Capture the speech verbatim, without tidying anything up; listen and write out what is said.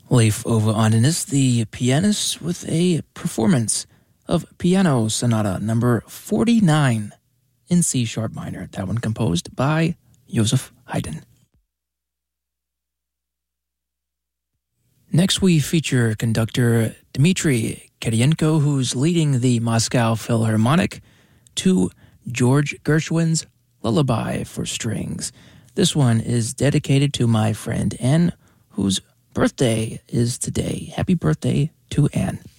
Leif Ove Andenes, the pianist, with a performance of Piano Sonata number forty-nine in C-sharp minor. That one composed by Joseph Haydn. Next, we feature conductor Dmitry Kirienko, who's leading the Moscow Philharmonic to George Gershwin's Lullaby for Strings. This one is dedicated to my friend Anne, whose birthday is today. Happy birthday to Anne.